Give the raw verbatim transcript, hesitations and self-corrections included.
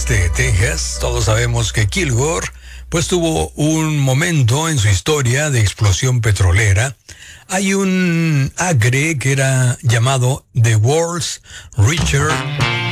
de Texas. Todos sabemos que Kilgore pues tuvo un momento en su historia de explosión petrolera. Hay un acre que era llamado The World's Richest